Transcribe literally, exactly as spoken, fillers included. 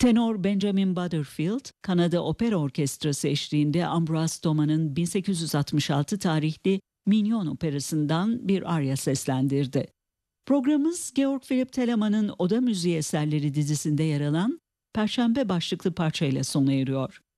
Tenor Benjamin Butterfield, Kanada Opera Orkestrası eşliğinde Ambroise Thomas'ın bin sekiz yüz altmış altı tarihli Mignon operasından bir arya seslendirdi. Programımız Georg Philipp Telemann'ın Oda Müziği Eserleri dizisinde yer alan Perşembe başlıklı parçayla sona eriyor.